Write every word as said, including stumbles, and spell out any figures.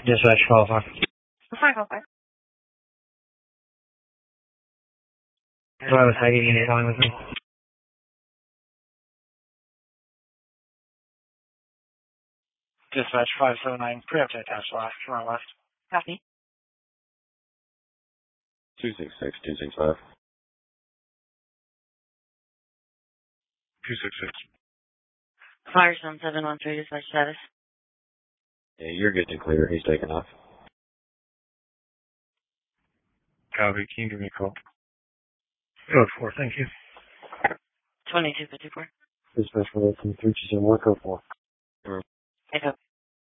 Dispatch call five. Fine, call five. Do I have a second unit calling with me? Dispatch five seven nine, preemptive attached left, front left. Copy. two six six, two six five. two six six. Firestone seven one three, dispatch status. Yeah, you're good to clear. He's taking off. Copy, can you give me a call? Code four, thank you. twenty-two fifty-four. Dispatch from three two seven one, code four. Echo.